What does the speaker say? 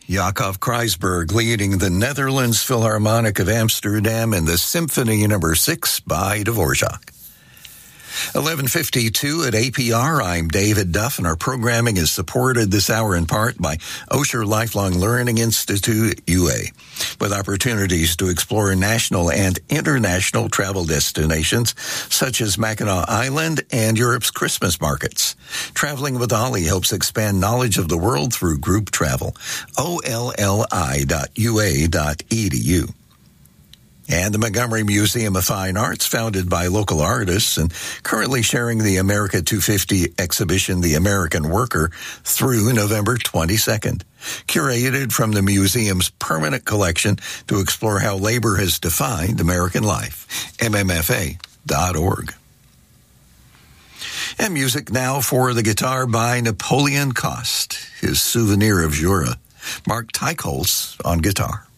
Jacob Kreisberg leading the Netherlands Philharmonic of Amsterdam in the Symphony No. 6 by Dvorak. 11:52 at APR. I'm David Duff, and our programming is supported this hour in part by Osher Lifelong Learning Institute, UA, with opportunities to explore national and international travel destinations such as Mackinac Island and Europe's Christmas markets. Traveling with Ollie helps expand knowledge of the world through group travel. olli.ua.edu. And the Montgomery Museum of Fine Arts, founded by local artists and currently sharing the America 250 exhibition, The American Worker, through November 22nd. Curated from the museum's permanent collection to explore how labor has defined American life. mmfa.org. And music now for the guitar by Napoleon Cost, his Souvenir of Jura. Mark Teichholz on guitar.